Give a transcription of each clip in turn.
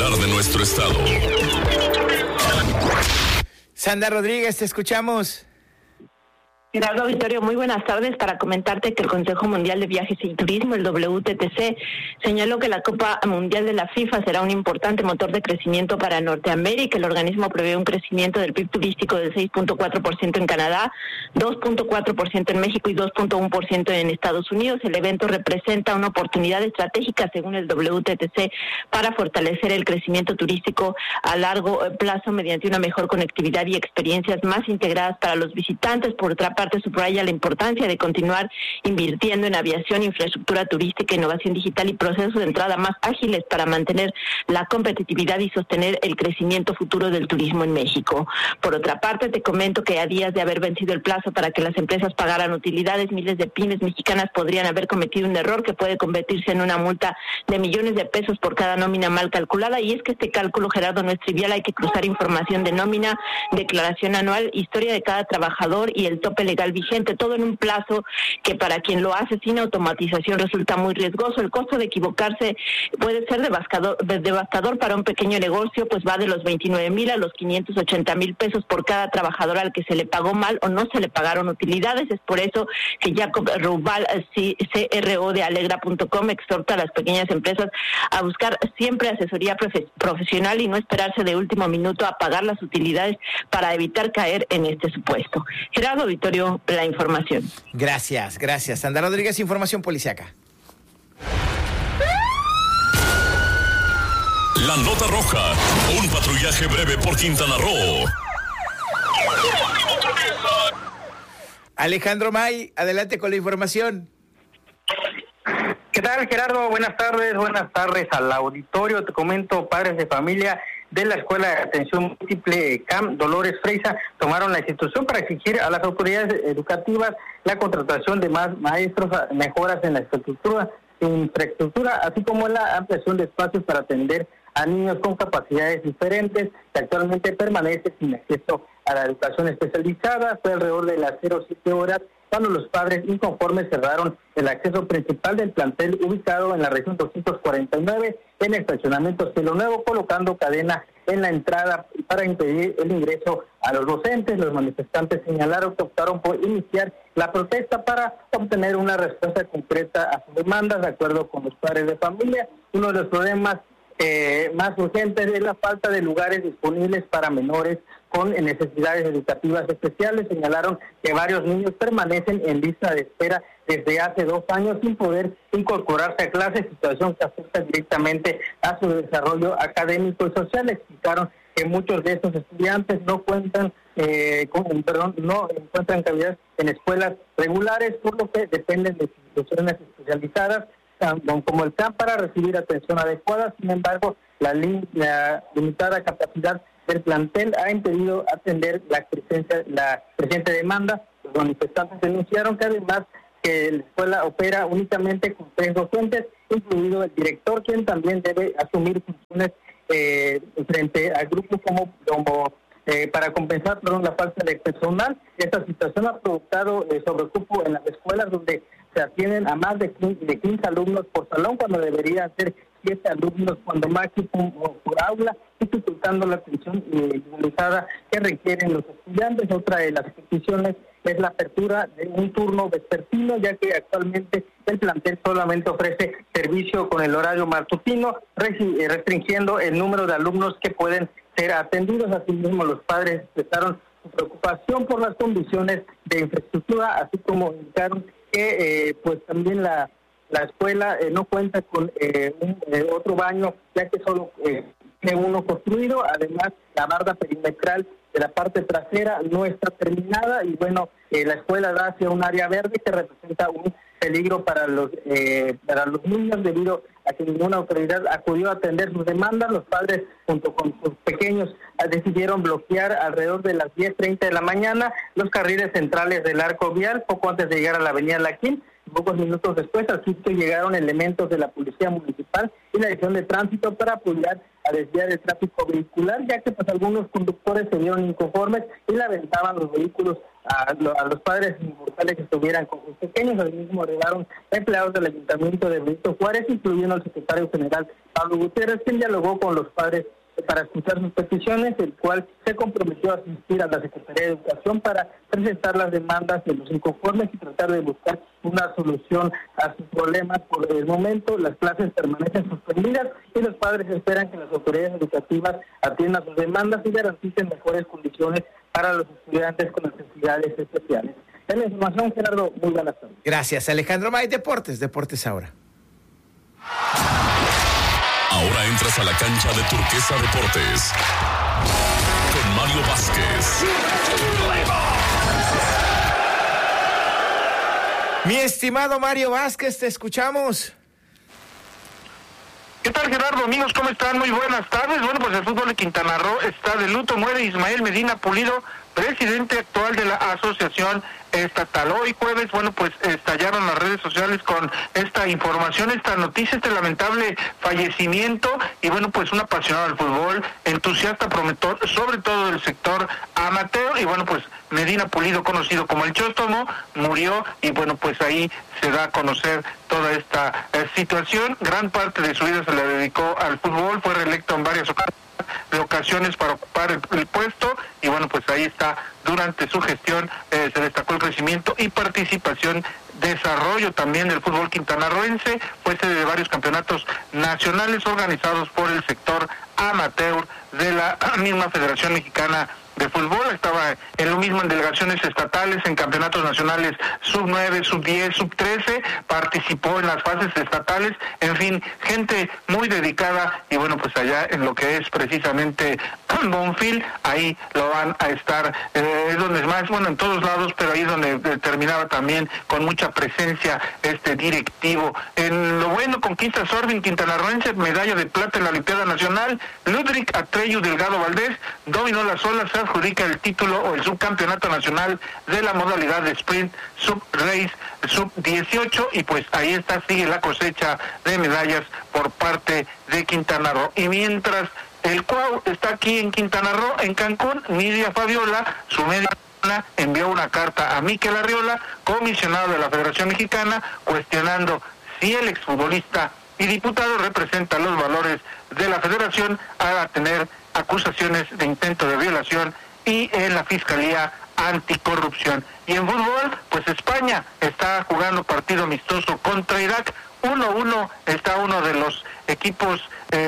bienestar de nuestro estado. Sandra Rodríguez, te escuchamos. Gerardo Auditorio, muy buenas tardes. Para comentarte que el Consejo Mundial de Viajes y Turismo, el WTTC, señaló que la Copa Mundial de la FIFA será un importante motor de crecimiento para Norteamérica. El organismo prevé un crecimiento del PIB turístico del 6.4% en Canadá, 2.4% en México y 2.1% en Estados Unidos. El evento representa una oportunidad estratégica, según el WTTC, para fortalecer el crecimiento turístico a largo plazo mediante una mejor conectividad y experiencias más integradas para los visitantes. Por otra parte, subraya la importancia de continuar invirtiendo en aviación, infraestructura turística, innovación digital y procesos de entrada más ágiles para mantener la competitividad y sostener el crecimiento futuro del turismo en México. Por otra parte, te comento que a días de haber vencido el plazo para que las empresas pagaran utilidades, miles de pymes mexicanas podrían haber cometido un error que puede convertirse en una multa de millones de pesos por cada nómina mal calculada. Y es que este cálculo, Gerardo, no es trivial. Hay que cruzar información de nómina, declaración anual, historia de cada trabajador y el tope legal vigente, todo en un plazo que para quien lo hace sin automatización resulta muy riesgoso. El costo de equivocarse puede ser devastador para un pequeño negocio, pues va de los 29,000 a los 580,000 pesos por cada trabajador al que se le pagó mal o no se le pagaron utilidades. Es por eso que Jacob Rubal, CRO de Alegra.com, exhorta a las pequeñas empresas a buscar siempre asesoría profesional y no esperarse de último minuto a pagar las utilidades para evitar caer en este supuesto. Gerardo Auditorio, la información. Gracias. Sandra Rodríguez, información policiaca. La nota roja, un patrullaje breve por Quintana Roo. Alejandro May, adelante con la información. ¿Qué tal, Gerardo? Buenas tardes al auditorio. Te comento, padres de familia de la Escuela de Atención Múltiple CAM Dolores Freisa tomaron la institución para exigir a las autoridades educativas la contratación de más maestros, mejoras en la infraestructura, así como la ampliación de espacios para atender a niños con capacidades diferentes que actualmente permanecen sin acceso a la educación especializada. Fue alrededor de las 07 horas cuando los padres inconformes cerraron el acceso principal del plantel ubicado en la región 249 en el estacionamiento Cielo Nuevo, colocando cadena en la entrada para impedir el ingreso a los docentes. Los manifestantes señalaron que optaron por iniciar la protesta para obtener una respuesta concreta a sus demandas. De acuerdo con los padres de familia, uno de los problemas más urgentes es la falta de lugares disponibles para menores con necesidades educativas especiales. Señalaron que varios niños permanecen en lista de espera desde hace 2 años sin poder incorporarse a clases, situación que afecta directamente a su desarrollo académico y social. Explicaron que muchos de estos estudiantes no encuentran cabida en escuelas regulares, por lo que dependen de instituciones especializadas como el CAM para recibir atención adecuada. Sin embargo, la limitada capacidad del plantel ha impedido atender la creciente demanda. Los manifestantes denunciaron que además que la escuela opera únicamente con 3 docentes, incluido el director, quien también debe asumir funciones frente al grupo para compensar la falta de personal. Esta situación ha provocado sobrecupo en las escuelas donde se atienden a más de 15 alumnos por salón, cuando deberían ser 7 alumnos cuando máximo por aula, dificultando la atención individualizada que requieren los estudiantes. Otra de las peticiones es la apertura de un turno vespertino, ya que actualmente el plantel solamente ofrece servicio con el horario matutino, restringiendo el número de alumnos que pueden ser atendidos. Asimismo, los padres expresaron su preocupación por las condiciones de infraestructura, así como indicaron que pues también la escuela no cuenta con otro baño, ya que solo tiene uno construido. Además, la barda perimetral de la parte trasera no está terminada y bueno, la escuela da hacia un área verde que representa un peligro para los niños, debido a que ninguna autoridad acudió a atender sus demandas. Los padres, junto con sus pequeños, decidieron bloquear alrededor de las 10:30 de la mañana los carriles centrales del arco vial, poco antes de llegar a la avenida Laquín. Pocos minutos después al sitio llegaron elementos de la Policía Municipal y la Dirección de Tránsito para apoyar a desviar el tráfico vehicular, ya que pues algunos conductores se vieron inconformes y le aventaban los vehículos a los padres inmortales que estuvieran con sus pequeños. Al mismo arribaron empleados del Ayuntamiento de Benito Juárez, incluyendo al secretario general Pablo Gutiérrez, quien dialogó con los padres para escuchar sus peticiones, el cual se comprometió a asistir a la Secretaría de Educación para presentar las demandas de los inconformes y tratar de buscar una solución a sus problemas. Por el momento, las clases permanecen suspendidas y los padres esperan que las autoridades educativas atiendan sus demandas y garanticen mejores condiciones para los estudiantes con necesidades especiales. En la información, Gerardo, muy buenas tardes. Gracias, Alejandro May. Deportes ahora. Ahora entras a la cancha de Turquesa Deportes con Mario Vázquez. Mi estimado Mario Vázquez, te escuchamos. ¿Qué tal, Gerardo? Amigos, ¿cómo están? Muy buenas tardes. Bueno, pues el fútbol de Quintana Roo está de luto. Muere Ismael Medina Pulido, presidente actual de la Asociación Estatal. Hoy jueves, bueno, pues estallaron las redes sociales con esta información, esta noticia, este lamentable fallecimiento, y bueno, pues un apasionado del fútbol, entusiasta, promotor, sobre todo del sector amateur, y bueno, pues Medina Pulido, conocido como el Chóstomo, murió, y bueno, pues ahí se da a conocer toda esta situación. Gran parte de su vida se le dedicó al fútbol, fue reelecto en varias ocasiones para ocupar el puesto, y bueno, pues ahí está. Durante su gestión se destacó el crecimiento y participación, desarrollo también del fútbol quintanarroense, fue sede de varios campeonatos nacionales organizados por el sector amateur de la misma Federación Mexicana de Fútbol. Estaba en lo mismo en delegaciones estatales, en campeonatos nacionales sub-9, sub-10, sub-13, participó en las fases estatales, en fin, gente muy dedicada, y bueno, pues allá en lo que es precisamente Bonfil, ahí lo van a estar, es donde es más, bueno, en todos lados, pero ahí es donde terminaba también con mucha presencia este directivo. En lo bueno, conquista Sorbin quintanarroense, medalla de plata en la Olimpiada Nacional. Ludwig Atreyu Delgado Valdés dominó las olas, se adjudica el título o el subcampeonato nacional de la modalidad de sprint sub-race sub-18, y pues ahí está, sigue la cosecha de medallas por parte de Quintana Roo. Y mientras el Cuau está aquí en Quintana Roo, en Cancún, Nidia Fabiola, su media, envió una carta a Mikel Arriola, comisionado de la Federación Mexicana, cuestionando si el exfutbolista y diputado representa los valores de la Federación a tener acusaciones de intento de violación y en la Fiscalía Anticorrupción. Y en fútbol, pues España está jugando partido amistoso contra Irak. 1-1 está uno de los equipos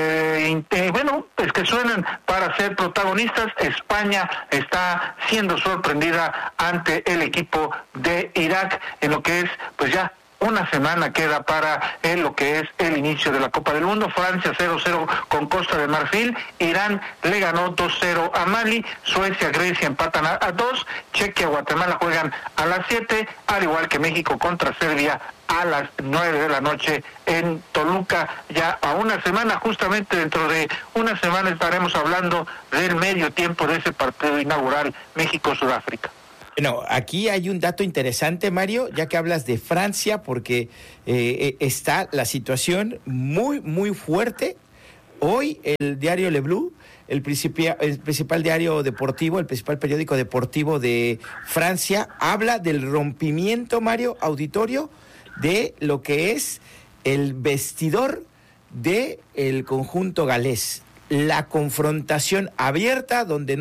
bueno, pues que suenan para ser protagonistas. España está siendo sorprendida ante el equipo de Irak en lo que es, pues ya una semana queda para lo que es el inicio de la Copa del Mundo. Francia 0-0 con Costa de Marfil, Irán le ganó 2-0 a Mali, Suecia, Grecia empatan a 2, Chequia, Guatemala juegan a las 7, al igual que México contra Serbia a las 9 de la noche en Toluca. Ya a una semana, justamente dentro de una semana estaremos hablando del medio tiempo de ese partido inaugural México-Sudáfrica. Bueno, aquí hay un dato interesante, Mario, ya que hablas de Francia, porque está la situación muy, muy fuerte. Hoy el diario Le Bleu, el principal diario deportivo, el principal periódico deportivo de Francia, habla del rompimiento, Mario, auditorio, de lo que es el vestidor del conjunto galés. La confrontación abierta donde no